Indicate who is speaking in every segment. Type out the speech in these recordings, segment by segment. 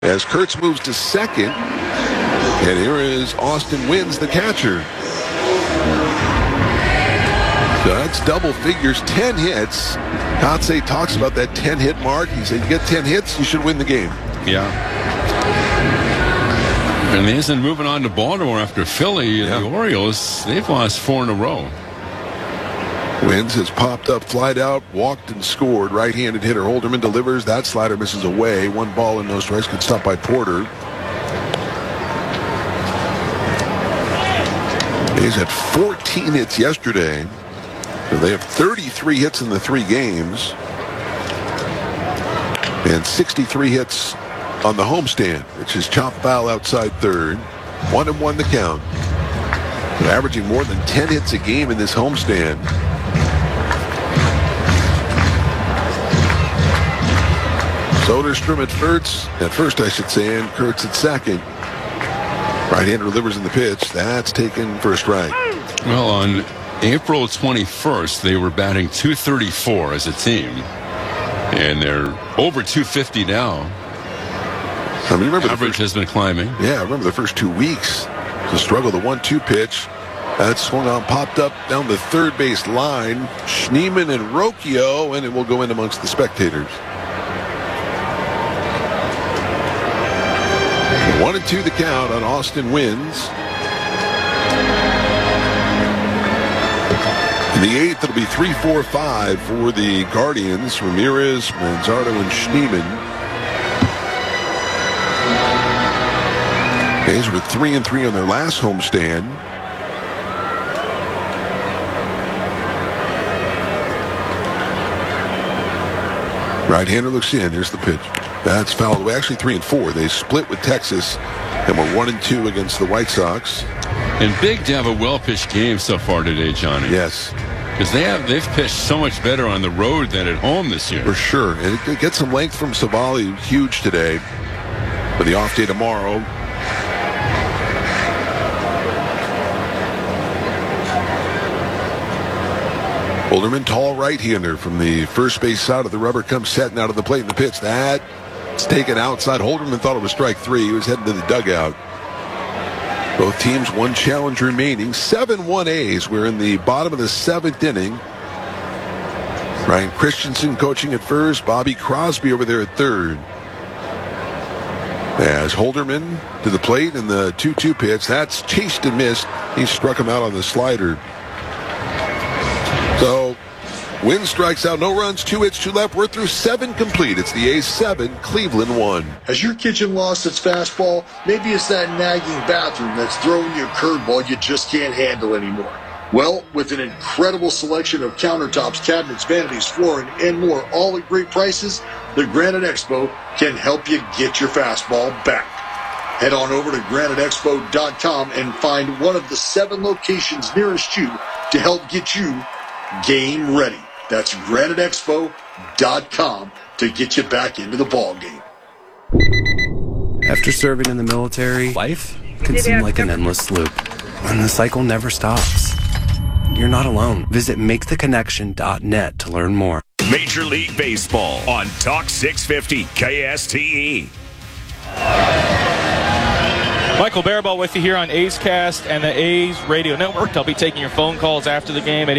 Speaker 1: as Kurtz moves to second. And here is Austin Wynns, the catcher. So that's double figures, 10 hits. Kotsay talks about that 10-hit mark. He said, you get 10 hits, you should win the game.
Speaker 2: Yeah. And he isn't moving on to Baltimore after Philly. The Orioles, they've lost 4 in a row.
Speaker 1: Wynns has popped up, flied out, walked and scored. Right-handed hitter Holderman delivers. That slider misses away. 1 ball and no strikes. Good stop by Porter. He's had 14 hits yesterday. So they have 33 hits in the 3 games. And 63 hits on the homestand, which is chop foul outside third. 1-1 the count. They're averaging more than 10 hits a game in this homestand. Soderstrom at first I should say, and Kurtz at second. Right-hander delivers in the pitch. That's taken for a strike.
Speaker 2: Well, on April 21st, they were batting .234 as a team. And they're over .250 now.
Speaker 1: I mean, remember
Speaker 2: average has been climbing.
Speaker 1: Yeah, I remember the first 2 weeks. The struggle, the 1-2 pitch. That swung on, popped up down the third base line. Schneemann and Rocchio, and it will go in amongst the spectators. 1-2 the count on Austin Wynns. In the 8th, it'll be 3-4-5 for the Guardians. Ramirez, Manzardo, and Schneemann. A's were 3-3 on their last homestand. Right-hander looks in. Here's the pitch. That's fouled away. Actually 3-4. They split with Texas and were 1-2 against the White Sox.
Speaker 2: And big to have a well-pitched game so far today, Johnny.
Speaker 1: Yes.
Speaker 2: Because they've pitched so much better on the road than at home this year.
Speaker 1: For sure. And it gets some length from Savali. Huge today. For the off day tomorrow. Holderman, tall right-hander from the first base side of the rubber, comes setting out of the plate in the pitch. That's taken outside. Holderman thought it was strike 3. He was heading to the dugout. Both teams 1 challenge remaining. 7-1 A's. We're in the bottom of the 7th inning. Ryan Christensen coaching at first. Bobby Crosby over there at third. As Holderman to the plate in the 2-2 pitch. That's chased and missed. He struck him out on the slider. So, Wynns strikes out, no runs, 2 hits, 2 left. We're through 7 complete. It's the A's 7, Cleveland 1.
Speaker 3: Has your kitchen lost its fastball? Maybe it's that nagging bathroom that's throwing you a curveball you just can't handle anymore. Well, with an incredible selection of countertops, cabinets, vanities, flooring, and more, all at great prices, the Granite Expo can help you get your fastball back. Head on over to graniteexpo.com and find one of the 7 locations nearest you to help get you game ready. That's graniteexpo.com to get you back into the ball game.
Speaker 4: After serving in the military, life can seem like an endless loop, and the cycle never stops. You're not alone. Visit maketheconnection.net to learn more.
Speaker 5: Major League Baseball on Talk 650 KSTE.
Speaker 6: Michael Barabell with you here on A's Cast and the A's Radio Network. I'll be taking your phone calls after the game at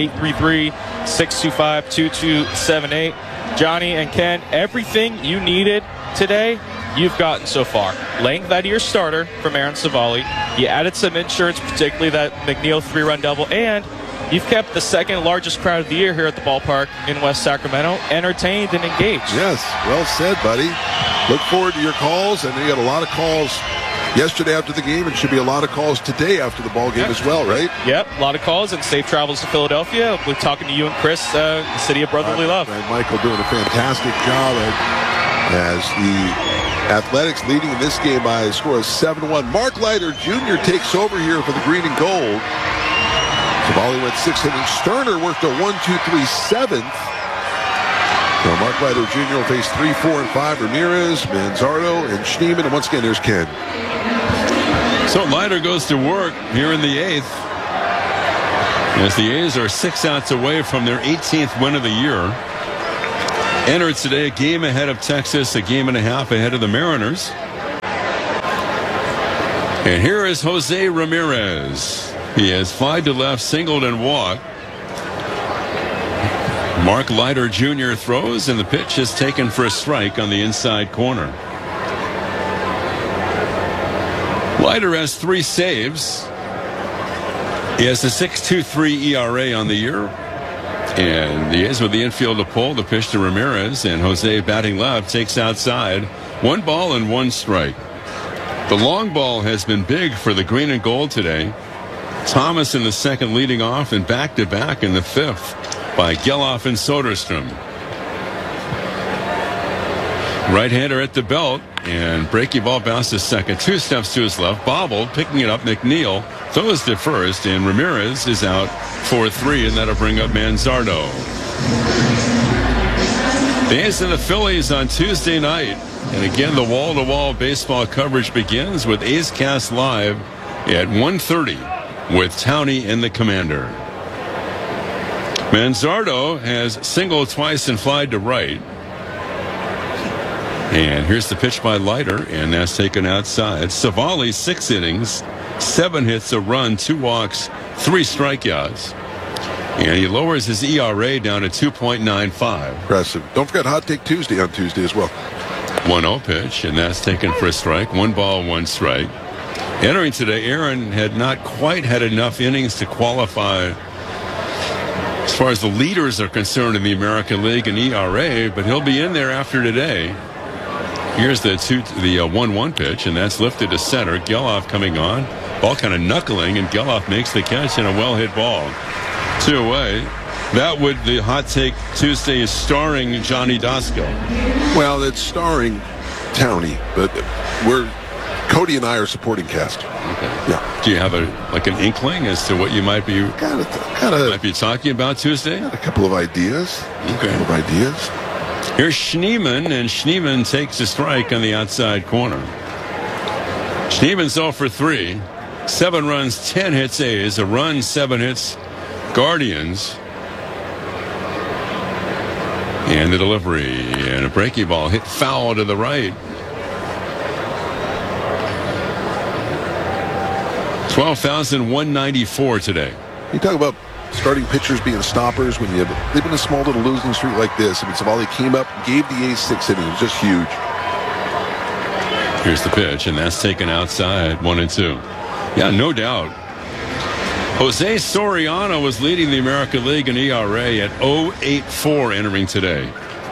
Speaker 6: 833-625-2278. Johnny and Ken, everything you needed today, you've gotten so far. Length out of your starter from Aaron Savali. You added some insurance, particularly that McNeil 3-run double, and you've kept the second largest crowd of the year here at the ballpark in West Sacramento entertained and engaged.
Speaker 1: Yes, well said, buddy. Look forward to your calls, and you got a lot of calls yesterday after the game, and should be a lot of calls today after the ball game as well, right?
Speaker 6: Yep, a lot of calls, and safe travels to Philadelphia. We're talking to you and Chris, the city of brotherly love.
Speaker 1: And Michael doing a fantastic job as the Athletics leading in this game by a score of 7-1. Mark Leiter Jr. takes over here for the green and gold. Savali went 6th inning. Sterner worked a 1-2-3 7th. So Mark Leiter Jr. will face 3, 4, and 5. Ramirez, Manzardo, and Schneemann. And once again, there's Ken.
Speaker 2: So Leiter goes to work here in the 8th. As the A's are 6 outs away from their 18th win of the year. Entered today a game ahead of Texas, a game and a half ahead of the Mariners. And here is Jose Ramirez. He has 5 to left, singled and walked. Mark Leiter Jr. throws, and the pitch is taken for a strike on the inside corner. Leiter has 3 saves. He has a 6.23 ERA on the year. And he is with the infield to pull. The pitch to Ramirez, and Jose batting left takes outside. 1 ball and 1 strike. The long ball has been big for the green and gold today. Thomas in the second leading off, and back-to-back in the 5th by Geloff and Soderstrom. Right-hander at the belt, and breaking ball bounces second. 2 steps to his left, bobbled, picking it up. McNeil throws to first, and Ramirez is out for 3, and that'll bring up Manzardo. The A's and the Phillies on Tuesday night. And again, the wall-to-wall baseball coverage begins with A's Cast Live at 1:30 with Towney and the Commander. Manzardo has singled twice and flied to right. And here's the pitch by Leiter, and that's taken outside. Savali, 6 innings, 7 hits, a run, 2 walks, 3 strikeouts. And he lowers his ERA down to 2.95.
Speaker 1: Impressive. Don't forget Hot Take Tuesday on Tuesday as well.
Speaker 2: 1-0 pitch, and that's taken for a strike. 1 ball, 1 strike. Entering today, Aaron had not quite had enough innings to qualify as far as the leaders are concerned in the American League in ERA, but he'll be in there after today. Here's the 1-1 pitch, and that's lifted to center. Geloff coming on. Ball kind of knuckling, and Geloff makes the catch, and a well-hit ball. 2 away. That would the Hot Take Tuesday is starring Johnny Dosko.
Speaker 1: Well, it's starring Towney, but Cody and I are supporting cast.
Speaker 2: Okay.
Speaker 1: Yeah.
Speaker 2: Do you have an inkling as to what you might be talking about Tuesday?
Speaker 1: Got a couple of ideas.
Speaker 2: Okay. Here's Schneemann, and Schneemann takes a strike on the outside corner. Schneemann's 0 for 3. 7 runs, 10 hits A's. A run, 7 hits Guardians. And the delivery, and a breaking ball hit foul to the right. 12,194 today.
Speaker 1: You talk about starting pitchers being stoppers when they've been a small little losing streak like this. I mean, Savali came up, gave the A's 6 innings. It was just huge.
Speaker 2: Here's the pitch, and that's taken outside. 1-2. Yeah, no doubt. Jose Soriano was leading the American League in ERA at 0.84 entering today.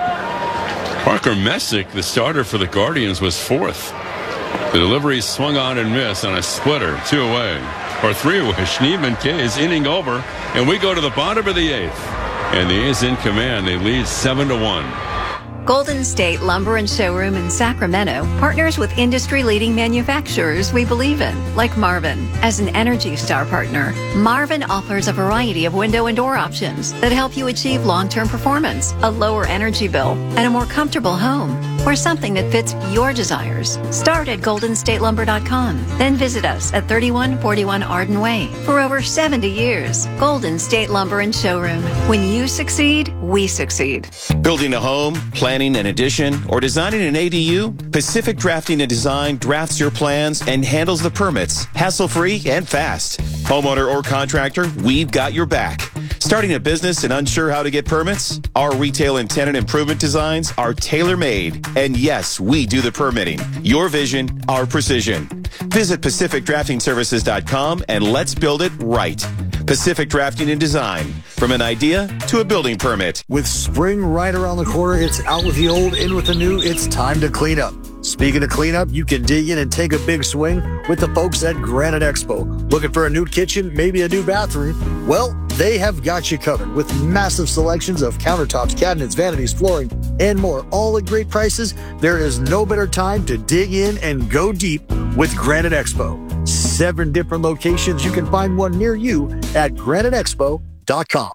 Speaker 2: Parker Messick, the starter for the Guardians, was 4th. The delivery swung on and missed on a splitter. 2 away. Or 3 away. Schneemann K's inning over, and we go to the bottom of the 8th. And the A's in command. They lead 7-1.
Speaker 7: Golden State Lumber and Showroom in Sacramento partners with industry-leading manufacturers we believe in, like Marvin. As an Energy Star partner, Marvin offers a variety of window and door options that help you achieve long-term performance, a lower energy bill, and a more comfortable home, or something that fits your desires. Start at GoldenStateLumber.com, then visit us at 3141 Arden Way. For over 70 years, Golden State Lumber and Showroom. When you succeed, we succeed.
Speaker 8: Building a home, planning an addition, or designing an ADU? Pacific Drafting and Design drafts your plans and handles the permits, hassle-free and fast. Homeowner or contractor, we've got your back. Starting a business and unsure how to get permits? Our retail and tenant improvement designs are tailor-made. And yes, we do the permitting. Your vision, our precision. Visit PacificDraftingServices.com and let's build it right. Pacific Drafting and Design. From an idea to a building permit.
Speaker 9: With spring right around the corner, it's out with the old, in with the new. It's time to clean up. Speaking of cleanup, you can dig in and take a big swing with the folks at Granite Expo. Looking for a new kitchen, maybe a new bathroom? Well, they have got you covered with massive selections of countertops, cabinets, vanities, flooring, and more, all at great prices. There is no better time to dig in and go deep with Granite Expo. 7 different locations. You can find one near you at GraniteExpo.com.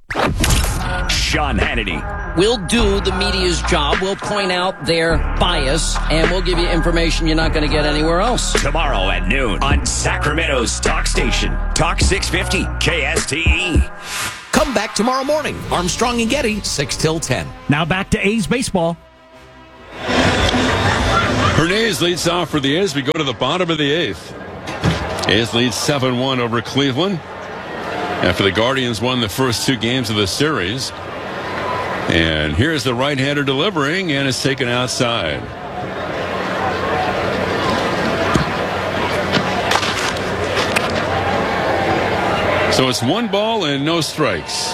Speaker 5: Sean Hannity.
Speaker 10: We'll do the media's job. We'll point out their bias, and we'll give you information you're not going to get anywhere else.
Speaker 5: Tomorrow at noon on Sacramento's Talk Station. Talk 650 KSTE.
Speaker 11: Come back tomorrow morning. Armstrong and Getty, 6 till 10.
Speaker 12: Now back to A's baseball.
Speaker 2: Hernandez leads off for the A's. We go to the bottom of the 8th. A's lead 7-1 over Cleveland after the Guardians won the first 2 games of the series. And here's the right-hander delivering, and it's taken outside. So it's 1 ball and no strikes.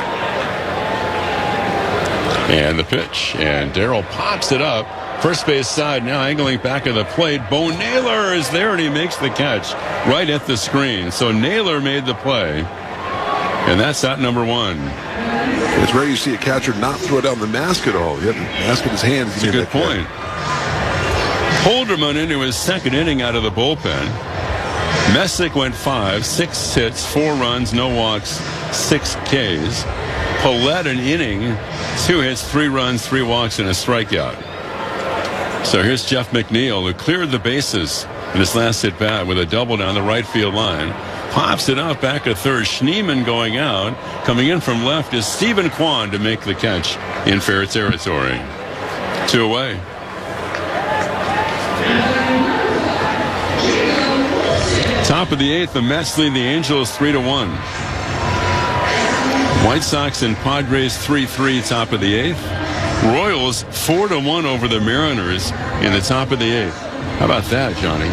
Speaker 2: And the pitch, and Darrell pops it up. First base side now angling back of the plate. Bo Naylor is there, and he makes the catch right at the screen. So Naylor made the play, and that's out number 1.
Speaker 1: It's rare you see a catcher not throw down the mask at all. He had the mask in his hand.
Speaker 2: That's a good point. Holderman into his second inning out of the bullpen. Messick went 5, 6 hits, 4 runs, no walks, 6 Ks. Paulette an inning, 2 hits, 3 runs, 3 walks, and a strikeout. So here's Jeff McNeil, who cleared the bases in his last at bat with a double down the right field line. Pops it up back at third. Schneemann going out. Coming in from left is Stephen Kwan to make the catch in fair territory. 2 away. Top of the 8th, the Mets lead the Angels 3-1. White Sox and Padres 3-3, top of the 8th. Royals 4-1 over the Mariners in the top of the 8th. How about that, Johnny?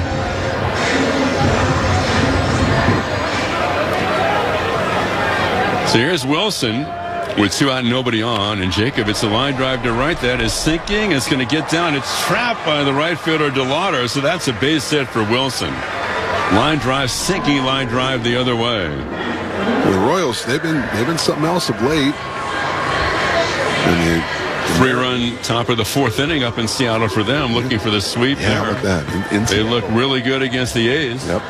Speaker 2: So here's Wilson with 2 out and nobody on, and Jacob, it's a line drive to right. That is sinking. It's going to get down. It's trapped by the right fielder DeLauder, so that's a base hit for Wilson. Line drive, sinking line drive the other way.
Speaker 1: Well, the Royals, they've been something else of late. And
Speaker 2: 3-run top of the 4th inning up in Seattle for them, looking for the sweep there.
Speaker 1: How about that?
Speaker 2: They look really good against the A's.
Speaker 1: Yep.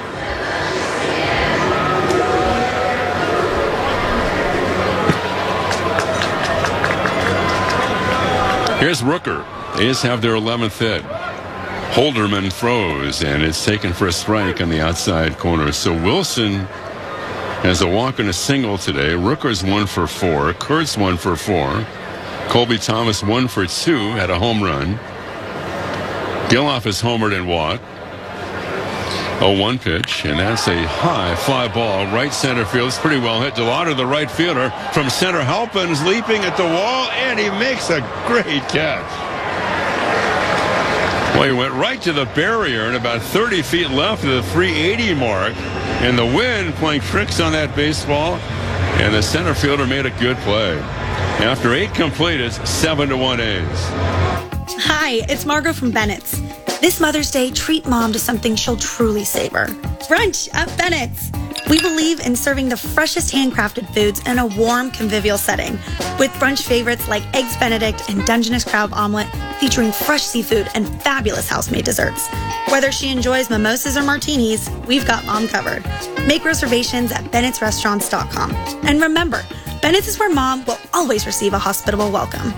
Speaker 2: Here's Rooker. A's have their 11th hit. Holderman throws, and it's taken for a strike on the outside corner. So Wilson has a walk and a single today. Rooker's 1 for 4. Kurtz 1 for 4. Colby Thomas 1 for 2, had a home run. Gilhoff is homered and walked. 0-1 pitch, and that's a high fly ball, right center field. It's pretty well hit. DeLauder, the right fielder, from center. Halpin's leaping at the wall, and he makes a great catch. Well, he went right to the barrier and about 30 feet left of the 380 mark, and the wind playing tricks on that baseball, and the center fielder made a good play. After 8 complete, it's 7-1 A's.
Speaker 13: Hi, it's Margot from Bennett's. This Mother's Day, treat Mom to something she'll truly savor. Brunch at Bennett's. We believe in serving the freshest handcrafted foods in a warm, convivial setting, with brunch favorites like Eggs Benedict and Dungeness Crab Omelet, featuring fresh seafood and fabulous house-made desserts. Whether she enjoys mimosas or martinis, we've got Mom covered. Make reservations at bennettsrestaurants.com. And remember, Bennett's is where Mom will always receive a hospitable welcome.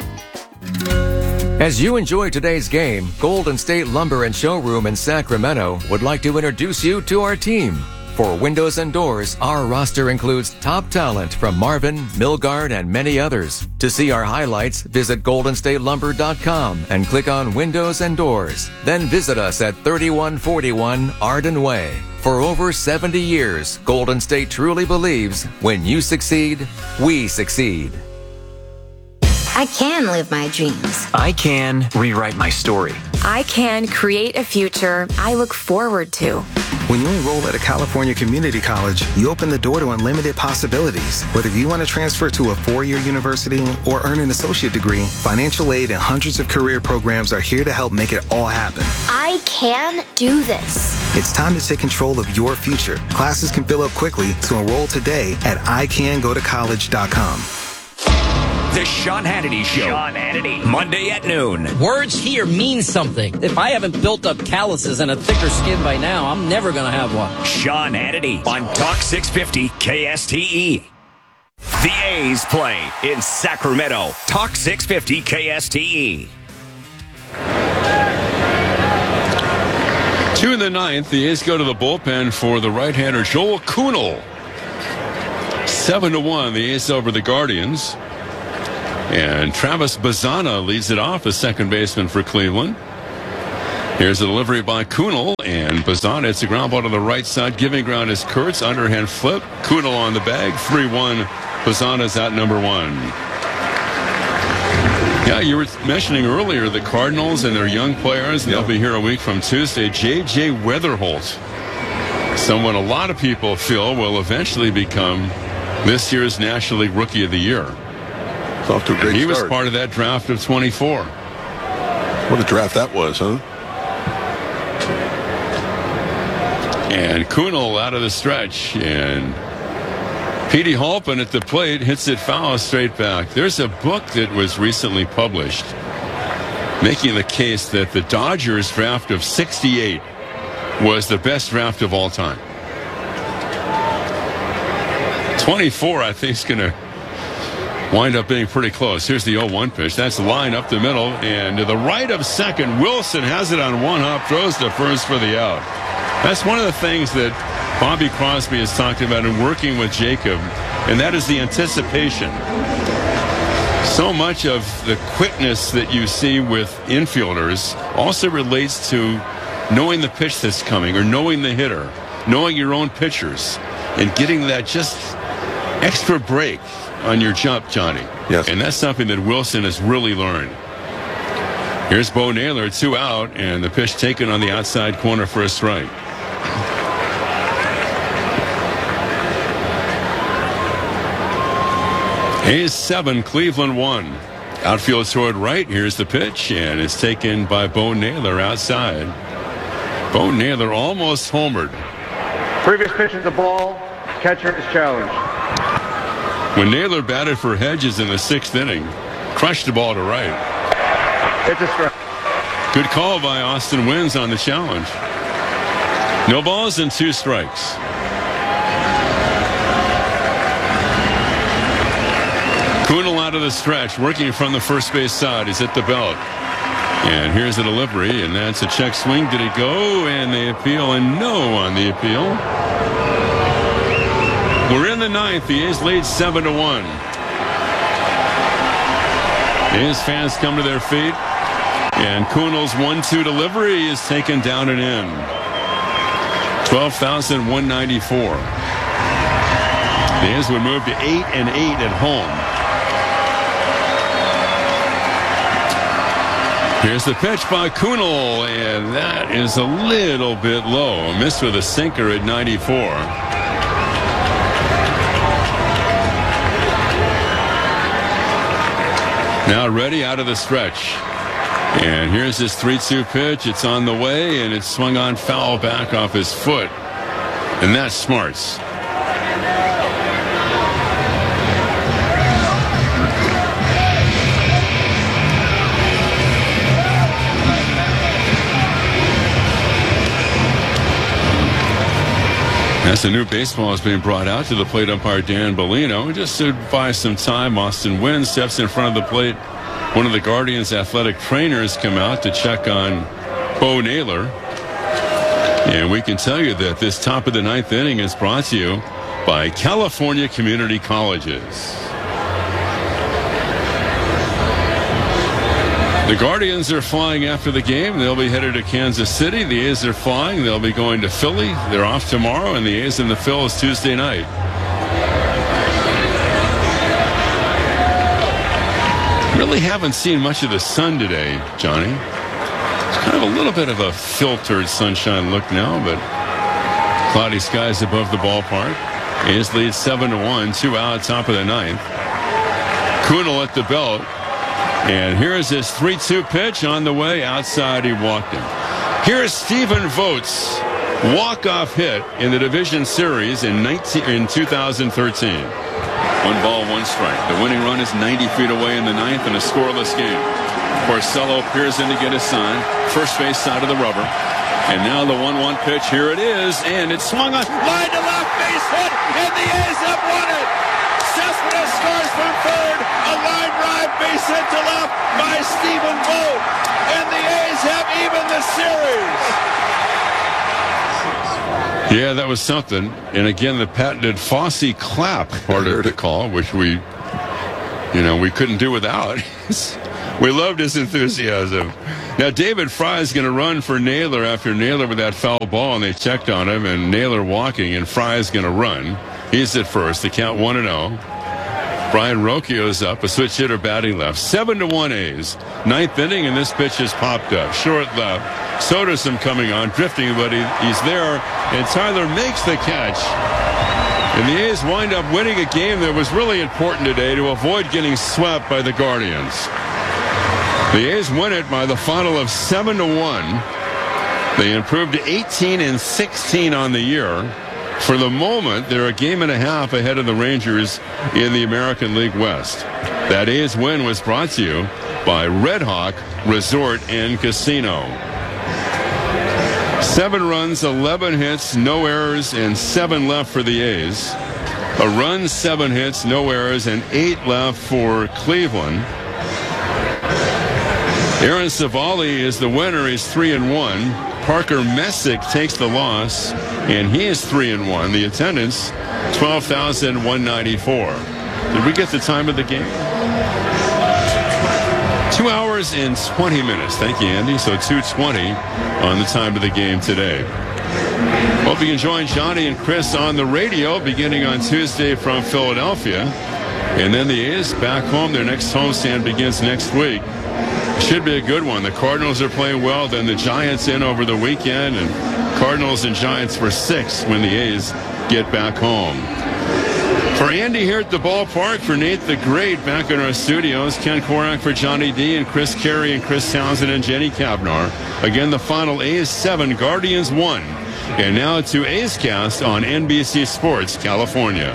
Speaker 14: As you enjoy today's game, Golden State Lumber and Showroom in Sacramento would like to introduce you to our team. For windows and doors, our roster includes top talent from Marvin, Milgard, and many others. To see our highlights, visit goldenstatelumber.com and click on Windows and Doors. Then visit us at 3141 Arden Way. For over 70 years, Golden State truly believes when you succeed, we succeed.
Speaker 15: I can live my dreams.
Speaker 16: I can rewrite my story.
Speaker 17: I can create a future I look forward to.
Speaker 18: When you enroll at a California community college, you open the door to unlimited possibilities. Whether you want to transfer to a 4-year university or earn an associate degree, financial aid and hundreds of career programs are here to help make it all happen.
Speaker 15: I can do this.
Speaker 18: It's time to take control of your future. Classes can fill up quickly, so enroll today at icangotocollege.com.
Speaker 5: The Sean Hannity Show. Sean Hannity. Monday at noon.
Speaker 10: Words here mean something. If I haven't built up calluses and a thicker skin by now, I'm never going to have one.
Speaker 5: Sean Hannity on Talk 650 KSTE. The A's play in Sacramento. Talk 650 KSTE.
Speaker 2: 2 in the 9th, the A's go to the bullpen for the right-hander Joel Kuhnel. 7-1, the A's over the Guardians. And Travis Bazzana leads it off, the second baseman for Cleveland. Here's a delivery by Kunal, and Bazan. It's a ground ball to the right side. Giving ground is Kurtz. Underhand flip. Kunal on the bag. 3-1. Bazan is out number 1. Yeah, you were mentioning earlier the Cardinals and their young players, and they'll be here a week from Tuesday. J.J. Weatherholt, someone a lot of people feel will eventually become this year's National League Rookie of the Year.
Speaker 1: It's off to a great start.
Speaker 2: He was part of that draft of 24.
Speaker 1: What a draft that was, huh?
Speaker 2: And Kunal out of the stretch, and Petey Halpin at the plate hits it foul straight back. There's a book that was recently published making the case that the Dodgers draft of 68 was the best draft of all time. 24, I think, is going to wind up being pretty close. Here's the 0-1 pitch. That's the line up the middle, and to the right of second, Wilson has it on one hop, throws to first for the out. That's one of the things that Bobby Crosby has talked about in working with Jacob, and that is the anticipation. So much of the quickness that you see with infielders also relates to knowing the pitch that's coming, or knowing the hitter, knowing your own pitchers, and getting that just extra break on your jump, Johnny.
Speaker 1: Yes.
Speaker 2: And that's something that Wilson has really learned. Here's Bo Naylor, 2 out, and the pitch taken on the outside corner for a strike. A's 7, Cleveland 1. Outfield toward right. Here's the pitch, and it's taken by Bo Naylor outside. Bo Naylor almost homered.
Speaker 19: Previous pitch is the ball. Catcher is challenged.
Speaker 2: When Naylor batted for Hedges in the 6th inning, crushed the ball to right.
Speaker 19: It's a strike.
Speaker 2: Good call by Austin Wynns on the challenge. No balls and 2 strikes. Kunal out of the stretch, working from the first base side. He's at the belt. And here's the delivery, and that's a check swing. Did it go? And they appeal, and no on the appeal. We're in the 9th. The A's lead 7-1. A's fans come to their feet, and Kunal's 1-2 delivery is taken down and in. 12,194. The A's would move to 8-8 at home. Here's the pitch by Kunal, and that is a little bit low. Missed with a sinker at 94. Now ready out of the stretch. And here's his 3-2 pitch. It's on the way, and it's swung on foul back off his foot. And that's Smarts. As the new baseball is being brought out to the plate umpire Dan Bellino, just to buy some time, Austin Wynn steps in front of the plate. One of the Guardians' athletic trainers come out to check on Bo Naylor. And we can tell you that this top of the 9th inning is brought to you by California Community Colleges. The Guardians are flying after the game. They'll be headed to Kansas City. The A's are flying. They'll be going to Philly. They're off tomorrow, and the A's and the Phils Tuesday night. Really haven't seen much of the sun today, Johnny. It's kind of a little bit of a filtered sunshine look now, but cloudy skies above the ballpark. A's lead 7-1, 2 out, top of the 9th. Kunal at the belt. And here's his 3-2 pitch on the way. Outside, he walked him. Here's Stephen Vogt's walk-off hit in the division series in 2013. 1 ball, 1 strike. The winning run is 90 feet away in the 9th in a scoreless game. Porcello peers in to get his sign. First base side of the rubber. And now the 1-1 pitch. Here it is. And it's swung on. Line to left, base hit. And the A's have won it. Cespedes scores from third. A line drive, base hit to left by Stephen Vogt. And the A's have even the series. Yeah, that was something. And again, the patented Fosse clap part of the call, which we couldn't do without. We loved his enthusiasm. Now, David Fry is going to run for Naylor after Naylor with that foul ball, and they checked on him, and Naylor walking, and Fry is going to run. He's at first. The count 1-0. Brian Rocchio's up, a switch hitter batting left. 7-1 A's. Ninth inning, and this pitch has popped up. Short left. Soderson coming on, drifting, but he's there, and Tyler makes the catch. And the A's wind up winning a game that was really important today to avoid getting swept by the Guardians. The A's win it by the final of 7-1. They improved to 18-16 on the year. For the moment, they're a game and a half ahead of the Rangers in the American League West. That A's win was brought to you by Red Hawk Resort and Casino. 7 runs, 11 hits, no errors, and 7 left for the A's. A run, 7 hits, no errors, and 8 left for Cleveland. Aaron Savali is the winner. He's 3-1. Parker Messick takes the loss, and he is 3-1. The attendance, 12,194. Did we get the time of the game? 2 hours and 20 minutes. Thank you, Andy. So 2:20 on the time of the game today. Hope you can join Johnny and Chris on the radio beginning on Tuesday from Philadelphia. And then the A's back home. Their next homestand begins next week. Should be a good one. The Cardinals are playing well. Then the Giants in over the weekend. And Cardinals and Giants for 6 when the A's get back home. For Andy here at the ballpark, for Nate the Great back in our studios, Ken Korak for Johnny D, and Chris Carey and Chris Townsend and Jenny Kavnar. Again, the final A's 7, Guardians 1. And now to A's Cast on NBC Sports, California.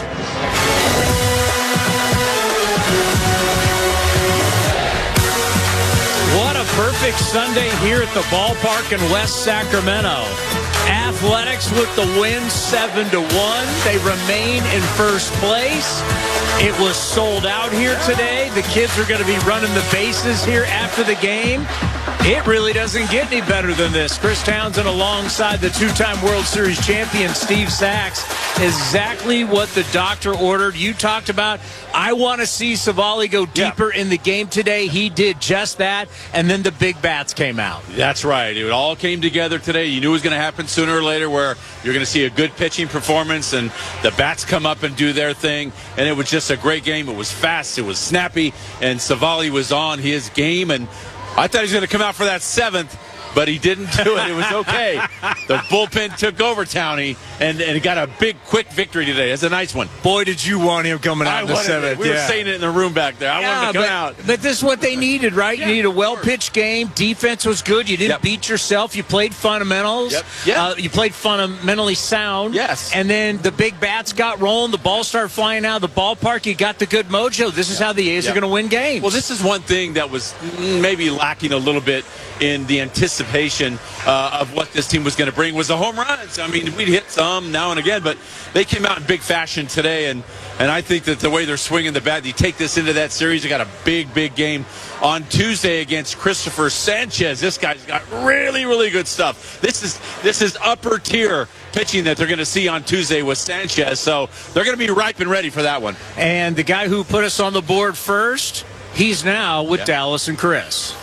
Speaker 20: What a perfect Sunday here at the ballpark in West Sacramento. Athletics with the win, 7-1. They remain in first place. It was sold out here today. The kids are going to be running the bases here after the game. It really doesn't get any better than this. Chris Townsend alongside the 2-time World Series champion Steve Sachs. Exactly what the doctor ordered. You talked about, I want to see Savali go deeper in the game today. He did just that, and then the big bats came out.
Speaker 21: That's right. It all came together today. You knew it was going to happen sooner or later, where you're going to see a good pitching performance, and the bats come up and do their thing, and it was just a great game. It was fast, it was snappy, and Savali was on his game, and I thought he was going to come out for that 7th, but he didn't do it. It was okay. The bullpen took over, Townie, and got a big, quick victory today. It's a nice one.
Speaker 20: Boy, did you want him coming out in the 7th.
Speaker 21: We were saying it in the room back there. I wanted to come out.
Speaker 20: But this is what they needed, right? You need a well-pitched game. Defense was good. You didn't beat yourself. You played fundamentals. You played fundamentally sound.
Speaker 21: Yes.
Speaker 20: And then the big bats got rolling. The ball started flying out of the ballpark. You got the good mojo. This is how the A's are going to win games.
Speaker 21: Well, this is one thing that was maybe lacking a little bit in the anticipation of what this team was going to bring was the home runs. I mean, we'd hit some now and again, but they came out in big fashion today, and I think that the way they're swinging the bat, you take this into that series. They got a big game on Tuesday against Christopher Sanchez. This guy's got really, really good stuff. This is upper tier pitching that they're going to see on Tuesday with Sanchez, so they're going to be ripe and ready for that one.
Speaker 20: And the guy who put us on the board first, he's now with Dallas and Chris.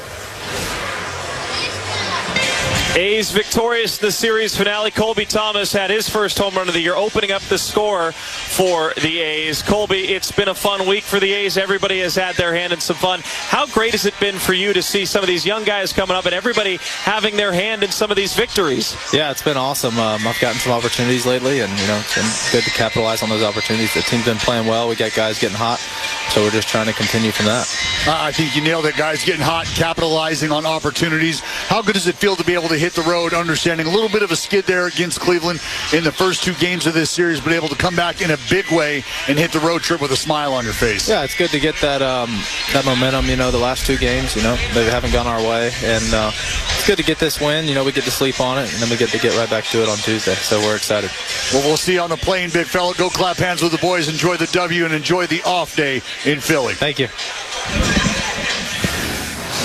Speaker 22: A's victorious in the series finale. Colby Thomas had his first home run of the year, opening up the score for the A's. Colby, it's been a fun week for the A's. Everybody has had their hand in some fun. How great has it been for you to see some of these young guys coming up and everybody having their hand in some of these victories?
Speaker 23: Yeah, it's been awesome. I've gotten some opportunities lately, and it's been good to capitalize on those opportunities. The team's been playing well. We got guys getting hot, so we're just trying to continue from that.
Speaker 9: I think you nailed it, guys. Getting hot, capitalizing on opportunities. How good does it feel to be able to hit the road, understanding a little bit of a skid there against Cleveland in the first 2 games of this series, but able to come back in a big way and hit the road trip with a smile on your face?
Speaker 23: Yeah, it's good to get that momentum. The last 2 games, they haven't gone our way, and it's good to get this win. We get to sleep on it, and then we get to get right back to it on Tuesday, so we're excited.
Speaker 9: Well, we'll see you on the plane, big fella. Go clap hands with the boys, enjoy the W, and enjoy the off day in Philly.
Speaker 23: Thank you.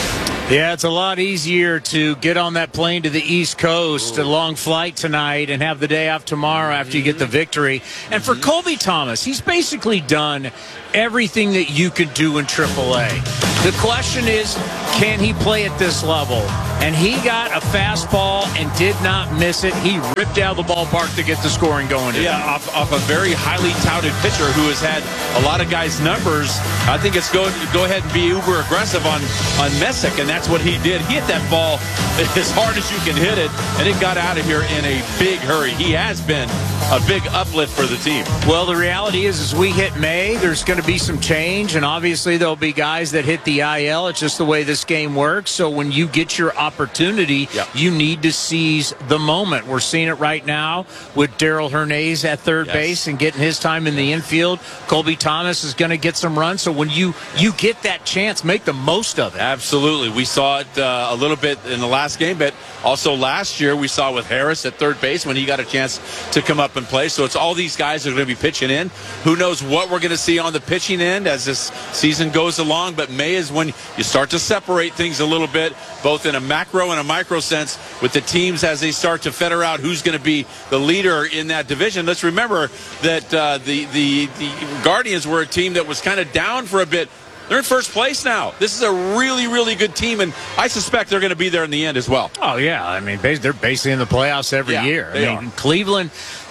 Speaker 20: Yeah, it's a lot easier to get on that plane to the East Coast, a long flight tonight, and have the day off tomorrow after you get the victory. And for Colby Thomas, he's basically done everything that you could do in AAA. The question is, can he play at this level? And he got a fastball and did not miss it. He ripped out the ballpark to get the scoring going.
Speaker 21: Yeah, off a very highly touted pitcher who has had a lot of guys' numbers. I think it's go ahead and be uber aggressive on Messick, and that's what he did. He hit that ball as hard as you can hit it, and it got out of here in a big hurry. He has been a big uplift for the team.
Speaker 20: Well, the reality is, as we hit May, there's going to be some change, and obviously there'll be guys that hit the IL. It's just the way this game works. So when you get your opportunity, you need to seize the moment. We're seeing it right now with Darell Hernaiz at third base and getting his time in the infield. Colby Thomas is going to get some runs. So when you get that chance, make the most of it.
Speaker 21: Absolutely. We saw it a little bit in the last game, but also last year we saw with Harris at third base when he got a chance to come up and play. So it's all these guys that are going to be pitching in. Who knows what we're going to see on the pitching end as this season goes along, but May is when you start to separate things a little bit, both in a macro and a micro sense with the teams as they start to feather out who's going to be the leader in that division. Let's remember that the Guardians were a team that was kind of down for a bit. They're in first place now. This is a really, really good team, and I suspect they're going to be there in the end as well.
Speaker 20: Oh, yeah. I mean, they're basically in the playoffs every year. I mean, Cleveland,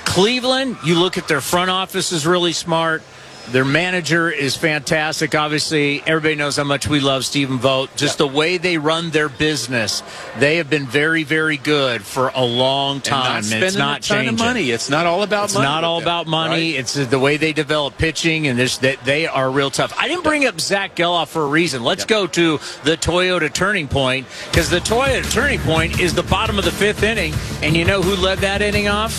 Speaker 20: you look at their front office is really smart. Their manager is fantastic. Obviously, everybody knows how much we love Stephen Vogt. Just the way they run their business, they have been very, very good for a long time.
Speaker 21: And it's not changing. Of money. It's not all about money.
Speaker 20: It's not all about money. Right? It's the way they develop pitching, and they are real tough. I didn't bring up Zach Geloff for a reason. Let's go to the Toyota Turning Point, because the Toyota Turning Point is the bottom of the fifth inning, and you know who led that inning off?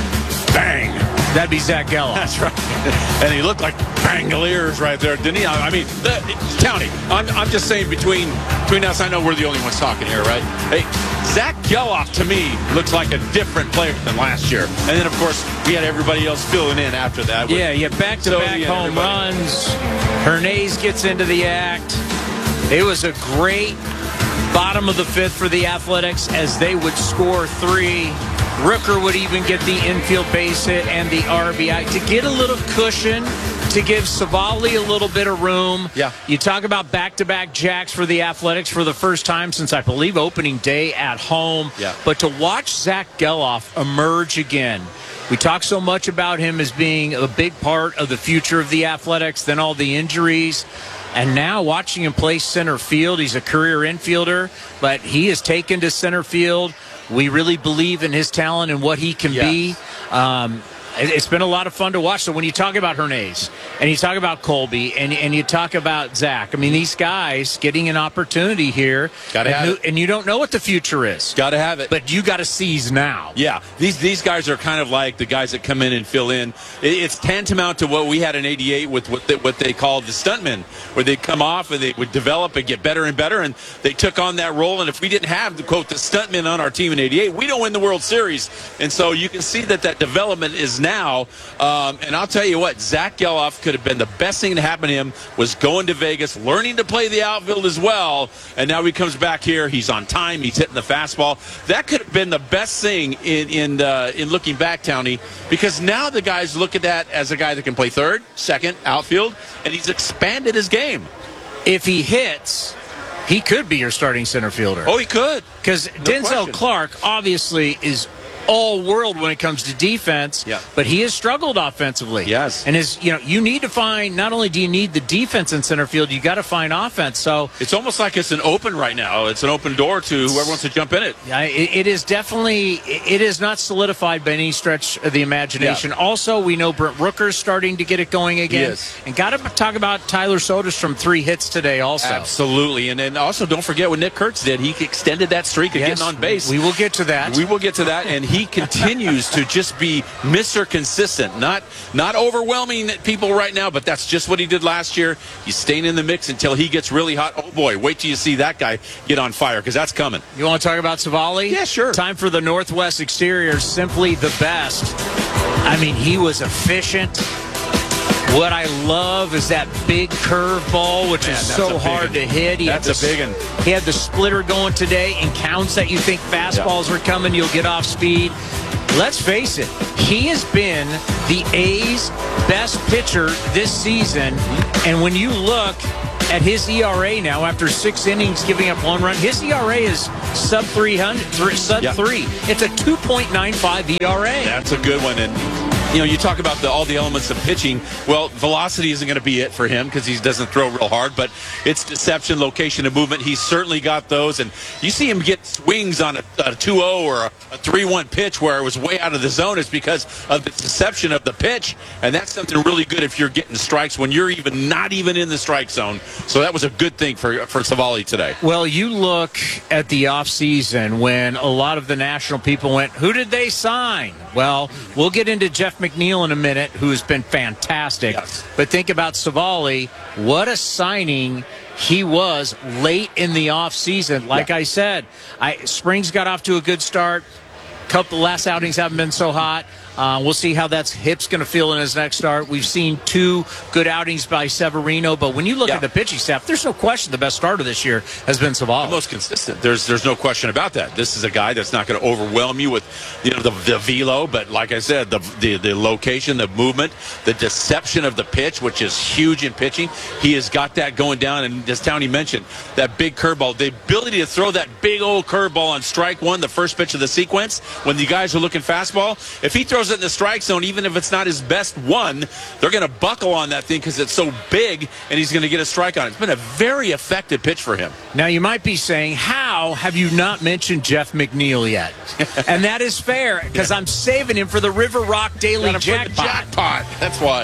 Speaker 20: Bang! That'd be Zach Geloff.
Speaker 21: That's right. And he looked like Bangaliers right there, didn't he? I mean, Townie, I'm just saying between us, I know we're the only ones talking here, right? Hey, Zach Geloff, to me, looks like a different player than last year. And then, of course, we had everybody else filling in after that.
Speaker 20: Yeah, back-to-back home runs. Hernaiz gets into the act. It was a great bottom of the fifth for the Athletics as they would score 3. Rooker would even get the infield base hit and the RBI to get a little cushion, to give Savali a little bit of room.
Speaker 21: Yeah.
Speaker 20: You talk about back-to-back jacks for the Athletics for the first time since, I believe, opening day at home.
Speaker 21: Yeah.
Speaker 20: But to watch Zach Geloff emerge again, we talk so much about him as being a big part of the future of the Athletics, then all the injuries. And now watching him play center field, he's a career infielder, but he is taken to center field. We really believe in his talent and what he can be. It's been a lot of fun to watch. So when you talk about Hernaiz and you talk about Colby and you talk about Zach, I mean, these guys getting an opportunity here. And you don't know what the future is.
Speaker 21: Got to have it.
Speaker 20: But you got to seize now.
Speaker 21: Yeah, these guys are kind of like the guys that come in and fill in. It's tantamount to what we had in '88 with what they called the stuntmen, where they'd come off and they would develop and get better and better, and they took on that role. And if we didn't have, quote, the stuntmen on our team in '88, we don't win the World Series. And so you can see that development is now. And I'll tell you what, Zach Geloff could have been the best thing to happen to him was going to Vegas, learning to play the outfield as well. And now he comes back here. He's on time. He's hitting the fastball. That could have been the best thing in looking back, Townie, because now the guys look at that as a guy that can play third, second, outfield, and he's expanded his game.
Speaker 20: If he hits, he could be your starting center fielder.
Speaker 21: Oh, he could.
Speaker 20: Because Denzel Clark obviously is all world when it comes to defense, but he has struggled offensively.
Speaker 21: Yes.
Speaker 20: And you need to find, not only do you need the defense in center field, you got to find offense. So
Speaker 21: it's almost like it's an open right now. It's an open door to whoever wants to jump in it.
Speaker 20: Yeah, it is definitely, it is not solidified by any stretch of the imagination. Yeah. Also, we know Brent Rooker's starting to get it going again.
Speaker 21: Yes.
Speaker 20: And got to talk about Tyler Soderstrom, 3 hits today also.
Speaker 21: Absolutely. And then also don't forget what Nick Kurtz did. He extended that streak of getting on base.
Speaker 20: We will get to that.
Speaker 21: And he continues to just be Mr. Consistent. Not overwhelming people right now, but that's just what he did last year. He's staying in the mix until he gets really hot. Oh, boy, wait till you see that guy get on fire, because that's coming.
Speaker 20: You want to talk about Savali?
Speaker 21: Yeah, sure.
Speaker 20: Time for the Northwest exterior, simply the best. I mean, he was efficient. What I love is that big curveball, which is so hard to hit.
Speaker 21: That's a big one.
Speaker 20: He had the splitter going today and counts that you think fastballs were coming, you'll get off speed. Let's face it, he has been the A's best pitcher this season. And when you look at his ERA now, after 6 innings giving up 1 run, his ERA is sub 300, sub 3. It's a 2.95 ERA.
Speaker 21: That's a good one. And you talk about all the elements of pitching. Well, velocity isn't going to be it for him because he doesn't throw real hard, but it's deception, location, and movement. He's certainly got those. And you see him get swings on a 2-0 or a 3-1 pitch where it was way out of the zone. It's because of the deception of the pitch. And that's something really good if you're getting strikes when you're not even in the strike zone. So that was a good thing for Savali today.
Speaker 20: Well, you look at the offseason when a lot of the national people went, who did they sign? Well, we'll get into Jeff McNeil in a minute, who's been fantastic.
Speaker 21: Yes.
Speaker 20: But think about Savali. What a signing he was late in the offseason. Like I said, Spring's got off to a good start. Couple last outings haven't been so hot. We'll see how that's hip's going to feel in his next start. We've seen 2 good outings by Severino, but when you look at the pitching staff, there's no question the best starter this year has been Savali.
Speaker 21: The most consistent. There's no question about that. This is a guy that's not going to overwhelm you with the velo, but like I said, the location, the movement, the deception of the pitch, which is huge in pitching. He has got that going down, and as Townie mentioned, that big curveball, the ability to throw that big old curveball on strike one, the first pitch of the sequence, when the guys are looking fastball, if he throws it in the strike zone, even if it's not his best one, they're going to buckle on that thing because it's so big, and he's going to get a strike on it. It's been a very effective pitch for him.
Speaker 20: Now, you might be saying, how have you not mentioned Jeff McNeil yet? And that is fair, because I'm saving him for the River Rock Daily Jackpot.
Speaker 21: That's why.